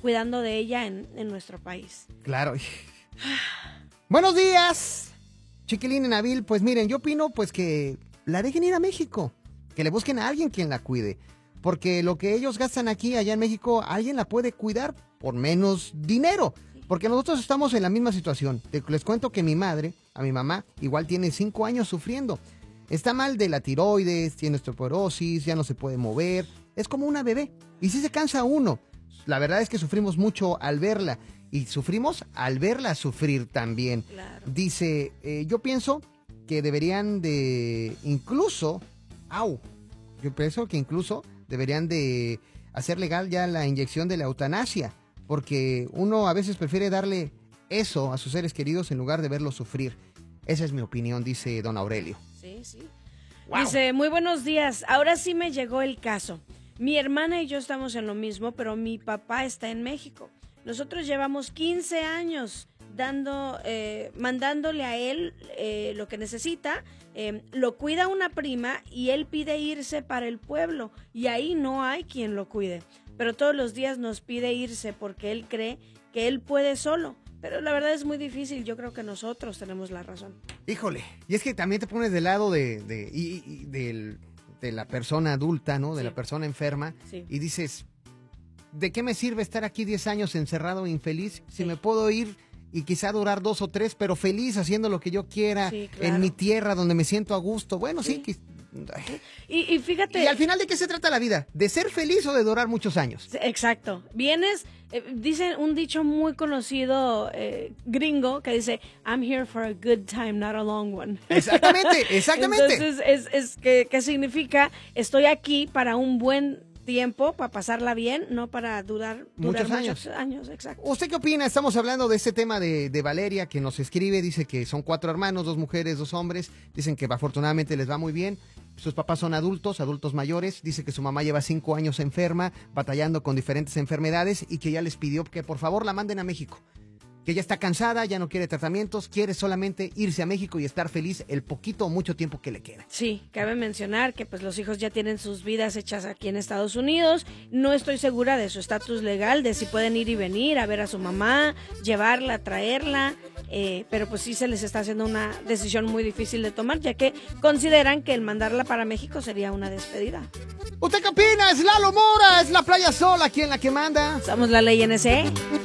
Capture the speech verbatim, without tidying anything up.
cuidando de ella en, en nuestro país. Claro. Buenos días, Chiquilín y Nabil. Pues miren, yo opino pues que la dejen ir a México, que le busquen a alguien quien la cuide, porque lo que ellos gastan aquí, allá en México, alguien la puede cuidar por menos dinero, porque nosotros estamos en la misma situación. Les cuento que mi madre, a mi mamá, igual tiene cinco años sufriendo. Está mal de la tiroides, tiene osteoporosis, ya no se puede mover, es como una bebé, y sí se cansa uno. La verdad es que sufrimos mucho al verla, y sufrimos al verla sufrir también. Claro. Dice, eh, yo pienso que deberían de, incluso, au, yo pienso que incluso deberían de hacer legal ya la inyección de la eutanasia, porque uno a veces prefiere darle eso a sus seres queridos en lugar de verlos sufrir. Esa es mi opinión, dice don Aurelio. Sí, sí. Wow. Dice, muy buenos días, ahora sí me llegó el caso. Mi hermana y yo estamos en lo mismo, pero mi papá está en México. Nosotros llevamos quince años dando, eh, mandándole a él eh, lo que necesita, eh, lo cuida una prima y él pide irse para el pueblo y ahí no hay quien lo cuide. Pero todos los días nos pide irse porque él cree que él puede solo. Pero la verdad es muy difícil, yo creo que nosotros tenemos la razón. Híjole, y es que también te pones del lado de, de, y, y del, de la persona adulta, ¿no? De Sí. la persona enferma, Sí. y dices, ¿de qué me sirve estar aquí diez años encerrado e infeliz si Sí. me puedo ir y quizá durar dos o tres, pero feliz haciendo lo que yo quiera, Sí, claro. en mi tierra donde me siento a gusto? Bueno, sí, Sí. que... Y, y fíjate... Y al final, ¿de qué se trata la vida? ¿De ser feliz o de durar muchos años? Exacto. Vienes, eh, dice un dicho muy conocido eh, gringo que dice, I'm here for a good time, not a long one. Exactamente, exactamente. Entonces, es, es que, que significa, estoy aquí para un buen tiempo, para pasarla bien, no para durar, durar Muchos años. muchos años. Exacto. ¿Usted qué opina? Estamos hablando de este tema de, de Valeria, que nos escribe, dice que son cuatro hermanos, dos mujeres, dos hombres, dicen que afortunadamente les va muy bien, sus papás son adultos, adultos mayores, dice que su mamá lleva cinco años enferma, batallando con diferentes enfermedades y que ya les pidió que por favor la manden a México, que ya está cansada, ya no quiere tratamientos, quiere solamente irse a México y estar feliz el poquito o mucho tiempo que le queda. Sí, cabe mencionar que pues los hijos ya tienen sus vidas hechas aquí en Estados Unidos. No estoy segura de su estatus legal, de si pueden ir y venir a ver a su mamá, llevarla, traerla, eh, pero pues sí se les está haciendo una decisión muy difícil de tomar, ya que consideran que el mandarla para México sería una despedida. ¿Usted qué opina? Es Lalo Mora, es la Playa Sol aquí en la que manda. Somos la ley N S E.